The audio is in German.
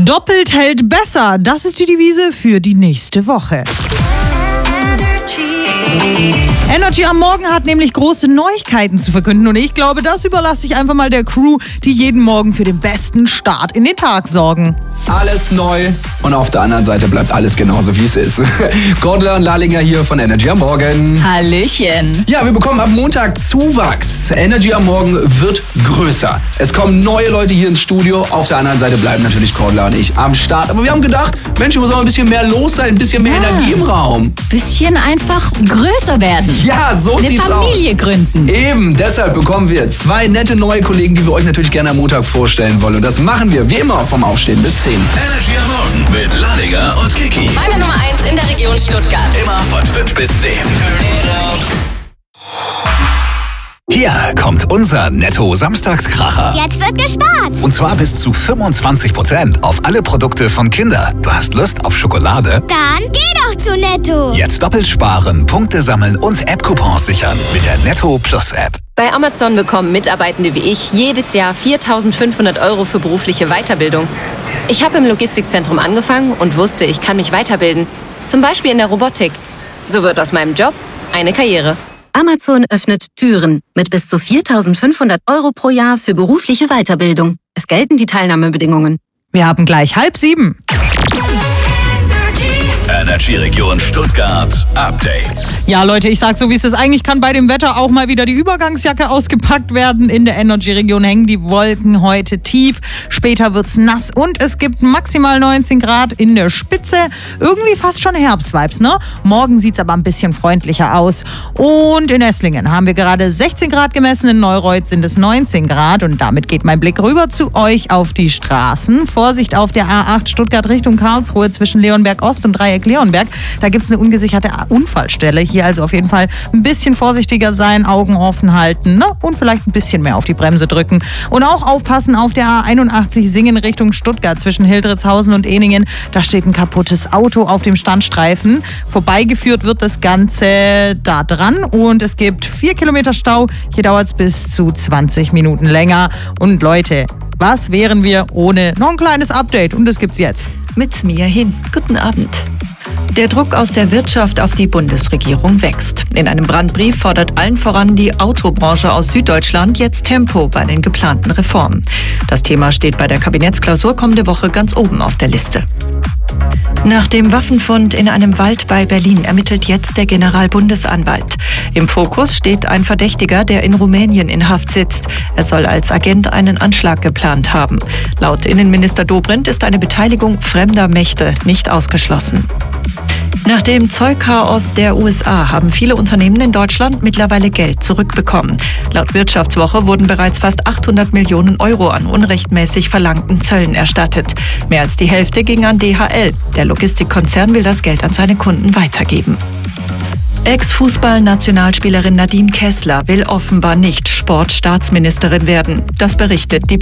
Doppelt hält besser. Das ist die Devise für die nächste Woche. Energy am Morgen hat nämlich große Neuigkeiten zu verkünden und ich glaube, das überlasse ich einfach mal der Crew, die jeden Morgen für den besten Start in den Tag sorgen. Alles neu und auf der anderen Seite bleibt alles genauso, wie es ist. Cordula und Lalinger hier von Energy am Morgen. Hallöchen. Ja, wir bekommen ab Montag Zuwachs. Energy am Morgen wird größer. Es kommen neue Leute hier ins Studio. Auf der anderen Seite bleiben natürlich Cordula und ich am Start. Aber wir haben gedacht, Mensch, hier muss auch ein bisschen mehr los sein, ein bisschen mehr Energie im Raum. Bisschen einfach größer werden. Ja, so Eine sieht's aus. Familie gründen. Eben, deshalb bekommen wir 2 nette neue Kollegen, die wir euch natürlich gerne am Montag vorstellen wollen. Und das machen wir wie immer vom Aufstehen bis 10. Energy am Morgen mit Lalinger und Kiki. Meine Nummer 1 in der Region Stuttgart. Immer von 5 bis 10. Hier kommt unser Netto-Samstagskracher. Jetzt wird gespart. Und zwar bis zu 25% auf alle Produkte von Kinder. Du hast Lust auf Schokolade? Dann geh doch zu Netto. Jetzt doppelt sparen, Punkte sammeln und App-Coupons sichern mit der Netto Plus App. Bei Amazon bekommen Mitarbeitende wie ich jedes Jahr 4.500 € für berufliche Weiterbildung. Ich habe im Logistikzentrum angefangen und wusste, ich kann mich weiterbilden. Zum Beispiel in der Robotik. So wird aus meinem Job eine Karriere. Amazon öffnet Türen mit bis zu 4.500 € pro Jahr für berufliche Weiterbildung. Es gelten die Teilnahmebedingungen. Wir haben gleich 6:30. Energy Region Stuttgart Update. Ja, Leute, ich sag so, wie es ist. Eigentlich kann bei dem Wetter auch mal wieder die Übergangsjacke ausgepackt werden. In der Energy-Region hängen die Wolken heute tief. Später wird's nass und es gibt maximal 19 Grad in der Spitze. Irgendwie fast schon Herbstvibes, ne? Morgen sieht's aber ein bisschen freundlicher aus. Und in Esslingen haben wir gerade 16 Grad gemessen. In Neureuth sind es 19 Grad. Und damit geht mein Blick rüber zu euch auf die Straßen. Vorsicht auf der A8 Stuttgart Richtung Karlsruhe zwischen Leonberg Ost und Dreieck Leonberg. Da gibt es eine ungesicherte Unfallstelle. Hier also auf jeden Fall ein bisschen vorsichtiger sein, Augen offen halten, ne? Und vielleicht ein bisschen mehr auf die Bremse drücken. Und auch aufpassen auf der A81 Singen Richtung Stuttgart zwischen Hildritzhausen und Ehningen. Da steht ein kaputtes Auto auf dem Standstreifen. Vorbeigeführt wird das Ganze da dran und es gibt 4 Kilometer Stau. Hier dauert es bis zu 20 Minuten länger. Und Leute, was wären wir ohne noch ein kleines Update? Und das gibt's jetzt. Mit mir hin. Guten Abend. Der Druck aus der Wirtschaft auf die Bundesregierung wächst. In einem Brandbrief fordert allen voran die Autobranche aus Süddeutschland jetzt Tempo bei den geplanten Reformen. Das Thema steht bei der Kabinettsklausur kommende Woche ganz oben auf der Liste. Nach dem Waffenfund in einem Wald bei Berlin ermittelt jetzt der Generalbundesanwalt. Im Fokus steht ein Verdächtiger, der in Rumänien in Haft sitzt. Er soll als Agent einen Anschlag geplant haben. Laut Innenminister Dobrindt ist eine Beteiligung fremder Mächte nicht ausgeschlossen. Nach dem Zollchaos der USA haben viele Unternehmen in Deutschland mittlerweile Geld zurückbekommen. Laut Wirtschaftswoche wurden bereits fast 800 Millionen € an unrechtmäßig verlangten Zöllen erstattet. Mehr als die Hälfte ging an DHL. Der Logistikkonzern will das Geld an seine Kunden weitergeben. Ex-Fußball-Nationalspielerin Nadine Kessler will offenbar nicht Sportstaatsministerin werden. Das berichtet die